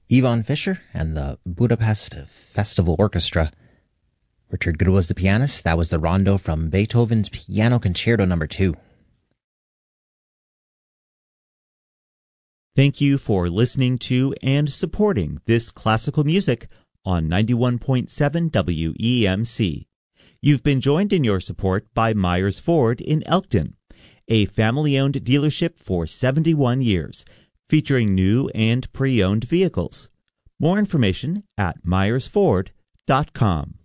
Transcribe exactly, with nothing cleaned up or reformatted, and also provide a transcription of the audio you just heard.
Yvonne Fisher and the Budapest Festival Orchestra. Richard Good was the pianist. That was the rondo from Beethoven's Piano Concerto number two. Thank you for listening to and supporting this classical music on ninety-one point seven W E M C. You've been joined in your support by Myers Ford in Elkton, a family-owned dealership for seventy-one years, featuring new and pre-owned vehicles. More information at myers ford dot com.